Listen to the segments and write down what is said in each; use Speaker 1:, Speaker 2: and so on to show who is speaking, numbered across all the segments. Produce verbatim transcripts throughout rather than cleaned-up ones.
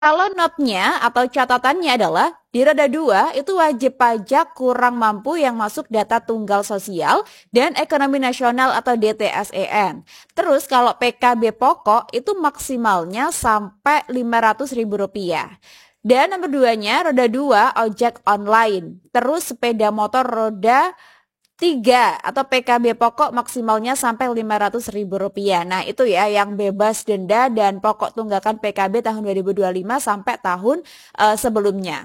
Speaker 1: Kalau notnya atau catatannya adalah di roda dua itu wajib pajak kurang mampu yang masuk data tunggal sosial dan ekonomi nasional atau D T S E N. Terus kalau P K B pokok itu maksimalnya sampai lima ratus ribu rupiah. Dan nomor duanya roda dua ojek online. Terus sepeda motor roda tiga atau P K B pokok maksimalnya sampai lima ratus ribu rupiah. Nah itu ya yang bebas denda dan pokok tunggakan P K B tahun dua ribu dua puluh lima sampai tahun uh, sebelumnya.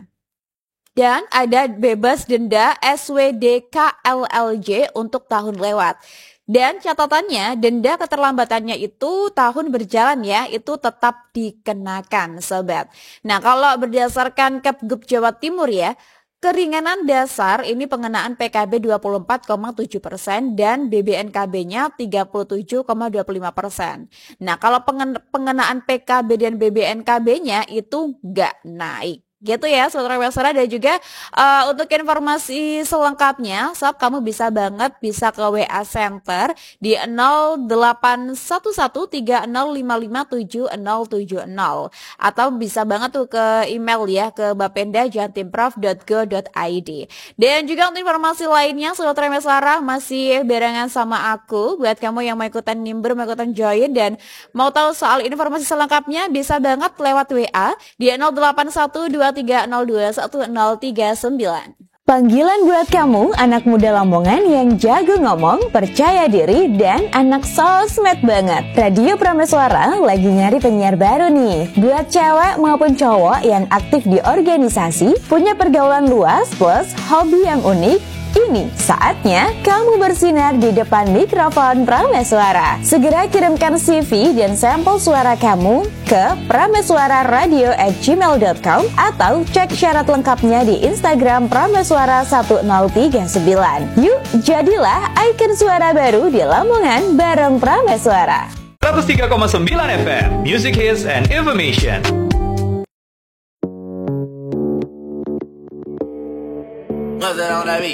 Speaker 1: Dan ada bebas denda S W D K L L J untuk tahun lewat. Dan catatannya denda keterlambatannya itu tahun berjalan ya, itu tetap dikenakan sobat. Nah kalau berdasarkan Kepgub Jawa Timur ya, keringanan dasar ini pengenaan P K B dua puluh empat koma tujuh persen dan B B N K B-nya tiga puluh tujuh koma dua puluh lima persen. Nah kalau pengenaan P K B dan B B N K B-nya itu nggak naik. Gitu ya saudara-saudara. Dan juga uh, untuk informasi selengkapnya sob kamu bisa banget bisa ke W A Center di nol delapan satu satu tiga nol lima lima tujuh nol tujuh nol atau bisa banget tuh ke email ya ke bapenda jatimprov dot go dot i d. Dan juga untuk informasi lainnya saudara-saudara masih barengan sama aku buat kamu yang mau ikutan nimber, mau ikutan join dan mau tahu soal informasi selengkapnya bisa banget lewat W A di nol delapan satu dua tiga nol dua satu nol tiga sembilan.
Speaker 2: Panggilan buat kamu, anak muda Lamongan yang jago ngomong, percaya diri, dan anak sosmed banget. Radio Prameswara lagi nyari penyiar baru nih. Buat cewek maupun cowok yang aktif di organisasi, punya pergaulan luas, plus hobi yang unik, ini saatnya kamu bersinar di depan mikrofon Prameswara. Segera kirimkan C V dan sampel suara kamu ke prameswararadio at gmail dot com atau cek syarat lengkapnya di Instagram prameswara satu nol tiga sembilan. Yuk, jadilah ikon suara baru di Lamongan bareng Prameswara.
Speaker 3: seratus tiga koma sembilan F M, Music Hits and Information.
Speaker 4: What's that on that beat?